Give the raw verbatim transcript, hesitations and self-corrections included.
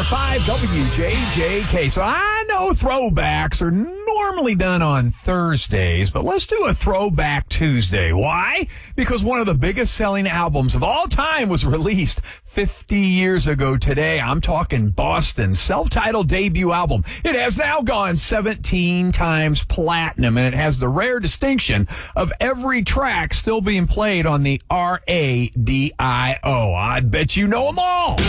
oh five W J J K. So I know throwbacks are normally done on Thursdays, but let's do a Throwback Tuesday. Why? Because one of the biggest selling albums of all time was released fifty years ago today. I'm talking Boston's self-titled debut album. It has now gone seventeen times platinum, and it has the rare distinction of every track still being played on the R A D I O. I bet you know them all.